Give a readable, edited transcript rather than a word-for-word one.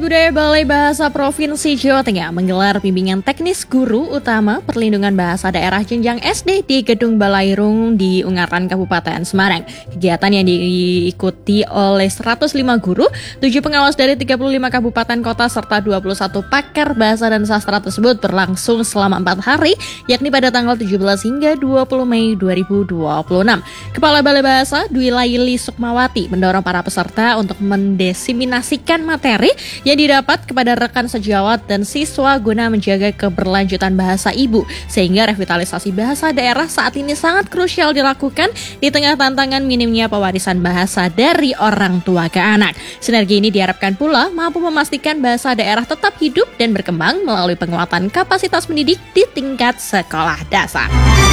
Budaya Balai Bahasa Provinsi Jawa Tengah menggelar bimbingan teknis guru utama perlindungan bahasa daerah jenjang SD di Gedung Balairung di Ungaran, Kabupaten Semarang. Kegiatan yang diikuti oleh 105 guru, 7 pengawas dari 35 kabupaten kota serta 21 pakar bahasa dan sastra tersebut berlangsung selama 4 hari, yakni pada tanggal 17 hingga 20 Mei 2026. Kepala Balai Bahasa Dwi Laili Sukmawati mendorong para peserta untuk mendesiminasikan materi yang didapat kepada rekan sejawat dan siswa guna menjaga keberlanjutan bahasa ibu, sehingga revitalisasi bahasa daerah saat ini sangat krusial dilakukan di tengah tantangan minimnya pewarisan bahasa dari orang tua ke anak. Sinergi ini diharapkan pula mampu memastikan bahasa daerah tetap hidup dan berkembang melalui penguatan kapasitas pendidik di tingkat sekolah dasar.